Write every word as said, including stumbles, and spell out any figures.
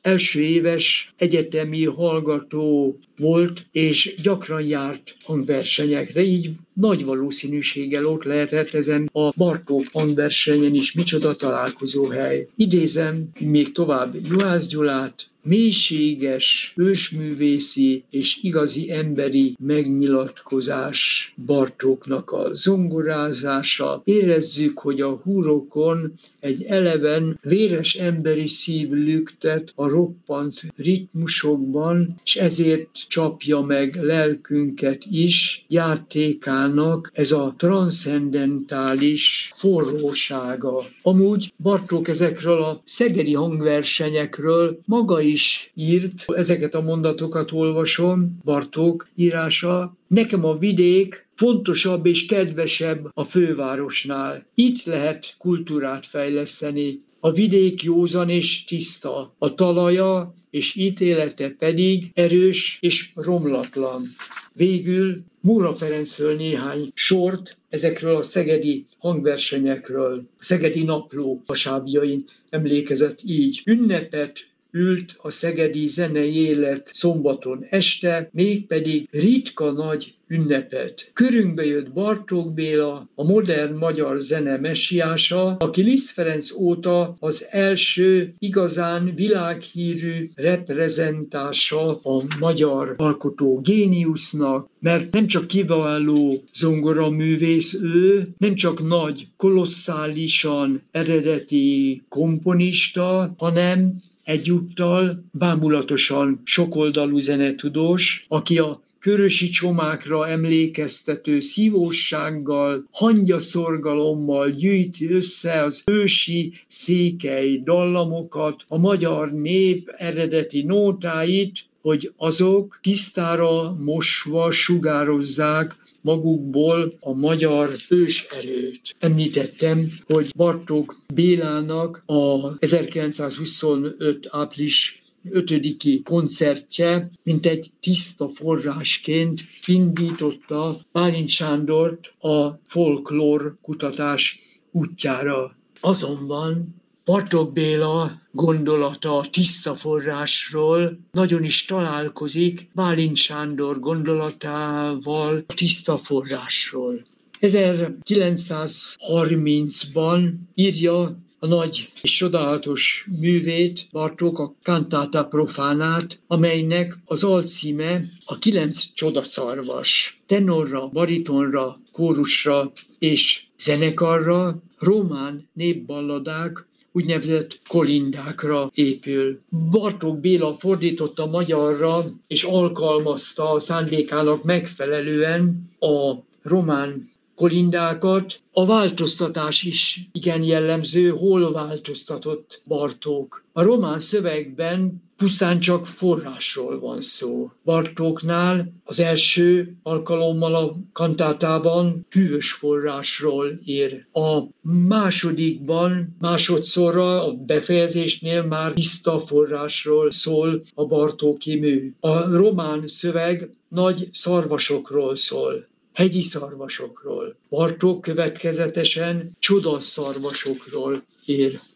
első éves egyetemi hallgató volt, és gyakran járt hangversenyekre, így nagy valószínűséggel ott lehetett ezen a Bartók hangversenyen is. Micsoda találkozóhely. Idézem még tovább Juhász Gyulát: mélységes, ősművészi és igazi emberi megnyilatkozás Bartóknak a zongorázása. Érezzük, hogy a húrokon egy eleven, véres emberi szív lüktet a roppant ritmusokban, és ezért csapja meg lelkünket is játékának ez a transzcendentális forrósága. Amúgy Bartók ezekről a szegedi hangversenyekről maga is írt, ezeket a mondatokat olvasom, Bartók írása: nekem a vidék fontosabb és kedvesebb a fővárosnál. Itt lehet kultúrát fejleszteni. A vidék józan és tiszta, a talaja és ítélete pedig erős és romlatlan. Végül Móra Ferencről néhány sort ezekről a szegedi hangversenyekről. A Szegedi Napló hasábjain emlékezett így: ünnepet ült a szegedi zenei élet szombaton este, mégpedig ritka nagy ünnepet. Körünkbe jött Bartók Béla, a modern magyar zene messiása, aki Liszt Ferenc óta az első igazán világhírű reprezentása a magyar alkotó géniusznak, mert nem csak kiváló zongoraművész ő, nem csak nagy, kolosszálisan eredeti komponista, hanem egyúttal bámulatosan sokoldalú zenetudós, aki a körösi csomákra emlékeztető szívóssággal, hangyaszorgalommal gyűjti össze az ősi székely dallamokat, a magyar nép eredeti nótáit, hogy azok tisztára mosva sugározzák magukból a magyar őserőt. Említettem, hogy Bartók Bélának a ezerkilencszázhuszonöt. április ötödiki koncertje mint egy tiszta forrásként indította Bálint Sándort a folklór kutatás útjára. Azonban Bartók Béla gondolata a tiszta forrásról nagyon is találkozik Bálint Sándor gondolatával a tiszta forrásról. ezerkilencszázharmincban írja a nagy és csodálatos művét, Bartók, a Cantata Profanát, amelynek az alcíme a Kilenc csodaszarvas. Tenorra, baritonra, kórusra és zenekarra, román népballadák, úgynevezett kolindákra épül. Bartók Béla fordította magyarra és alkalmazta a szándékának megfelelően a román kolindákat. A változtatás is igen jellemző, hol változtatott Bartók. A román szövegben pusztán csak forrásról van szó. Bartóknál az első alkalommal a kantátában hűvös forrásról ír. A másodikban, másodszorra a befejezésnél már tiszta forrásról szól a bartóki mű. A román szöveg nagy szarvasokról szól, hegyi szarvasokról. Bartók következetesen csodaszarvasokról ír.